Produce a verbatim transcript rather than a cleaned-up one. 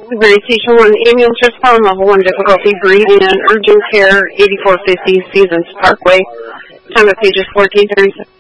Very Station one ambulance response, level one difficulty, breathing in, urgent care, eighty-four fifty Stevens Parkway. Time of pages fourteen thirty-seven.